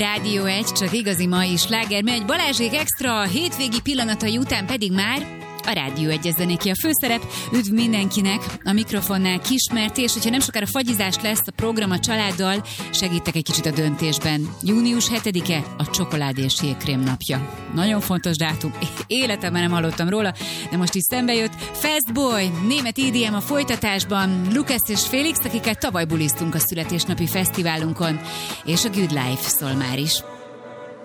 Rádió 1, csak igazi mai sláger megy. Balázsék extra hétvégi pillanatai után pedig már a Rádió 1 zenéki a főszerep. Üdv mindenkinek, a mikrofonnál Kismerti, és hogyha nem sokára fagyizás lesz a program a családdal, segítek egy kicsit a döntésben. Június 7-e a csokoládé és jégkrém napja. Nagyon fontos dátum, életemben nem hallottam róla, de most is szembe jött. Fastboy, német EDM a folytatásban, Lucas és Félix, akikkel tavaly buliztunk a születésnapi fesztiválunkon, és a Good Life szól már is.